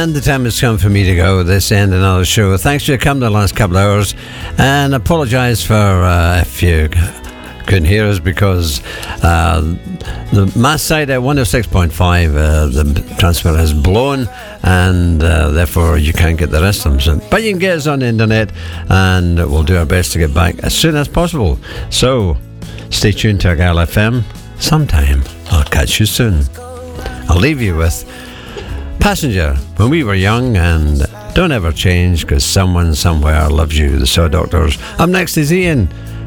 And the time has come for me to go. This end another show. Thanks for coming the last couple of hours, and apologise for if you couldn't hear us because the mast side at 106.5 the transmitter has blown, and therefore you can't get the rest of them. But you can get us on the internet, and we'll do our best to get back as soon as possible. So stay tuned to Argyle FM. Sometime I'll catch you soon. I'll leave you with Passenger, When We Were Young, and Don't Ever Change, because someone somewhere loves you, the Saw Doctors. Up next is Ian